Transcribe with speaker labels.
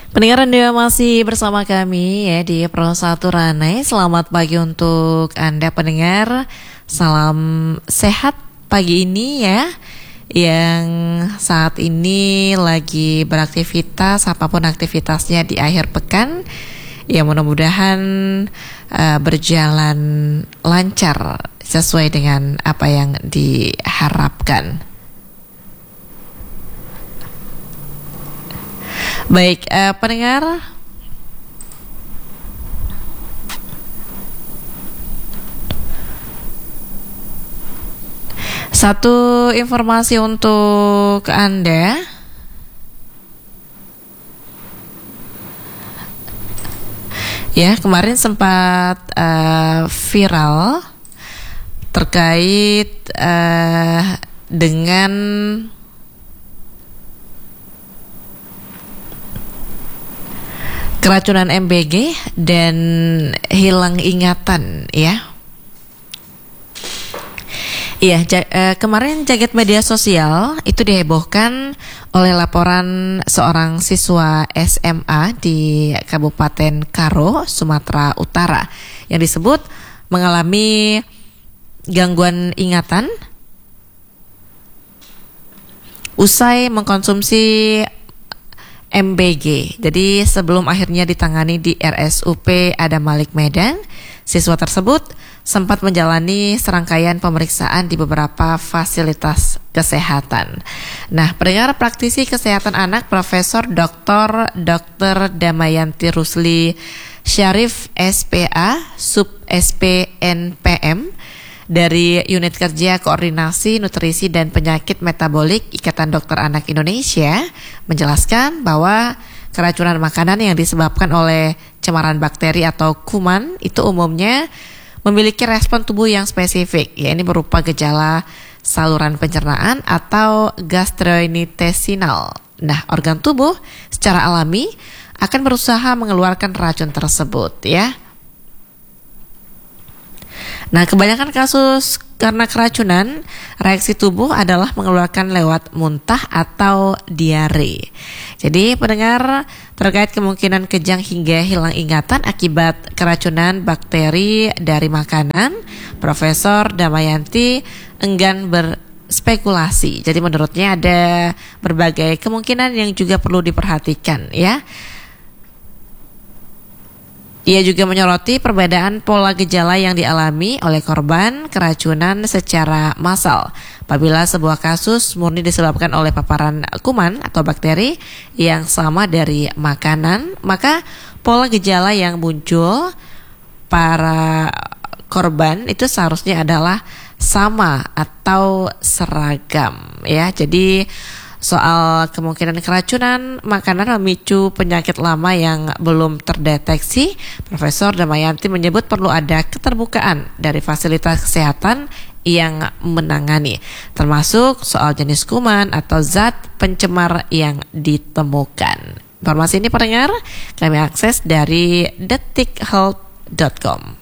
Speaker 1: Pendengar Anda masih bersama kami ya di Pro 1 Ranai. Selamat pagi untuk Anda pendengar. Salam sehat pagi ini ya, yang saat ini lagi beraktivitas apapun aktivitasnya di akhir pekan. Ya mudah-mudahan berjalan lancar sesuai dengan apa yang diharapkan. Baik, pendengar, satu informasi untuk Anda. Ya, kemarin sempat viral terkait dengan keracunan MBG dan hilang ingatan ya. Iya, kemarin jagat media sosial itu dihebohkan oleh laporan seorang siswa SMA di Kabupaten Karo, Sumatera Utara yang disebut mengalami gangguan ingatan usai mengkonsumsi MBG. Jadi sebelum akhirnya ditangani di RSUP Adam Malik Medan, siswa tersebut sempat menjalani serangkaian pemeriksaan di beberapa fasilitas kesehatan. Nah, pendengar, praktisi kesehatan anak Profesor Dr. Damayanti Rusli Syarif SPA Sub SPNPM dari Unit Kerja Koordinasi Nutrisi dan Penyakit Metabolik Ikatan Dokter Anak Indonesia menjelaskan bahwa keracunan makanan yang disebabkan oleh cemaran bakteri atau kuman itu umumnya memiliki respon tubuh yang spesifik, yaitu berupa gejala saluran pencernaan atau gastrointestinal. Nah, organ tubuh secara alami akan berusaha mengeluarkan racun tersebut ya. Nah, kebanyakan kasus karena keracunan, reaksi tubuh adalah mengeluarkan lewat muntah atau diare. Jadi pendengar, terkait kemungkinan kejang hingga hilang ingatan akibat keracunan bakteri dari makanan, Profesor Damayanti enggan berspekulasi. Jadi menurutnya ada berbagai kemungkinan yang juga perlu diperhatikan ya. Ia juga menyoroti perbedaan pola gejala yang dialami oleh korban keracunan secara massal. Apabila sebuah kasus murni disebabkan oleh paparan kuman atau bakteri yang sama dari makanan, maka pola gejala yang muncul para korban itu seharusnya adalah sama atau seragam ya. Jadi soal kemungkinan keracunan makanan memicu penyakit lama yang belum terdeteksi, Profesor Damayanti menyebut perlu ada keterbukaan dari fasilitas kesehatan yang menangani, termasuk soal jenis kuman atau zat pencemar yang ditemukan. Informasi ini pendengar kami akses dari detikhealth.com.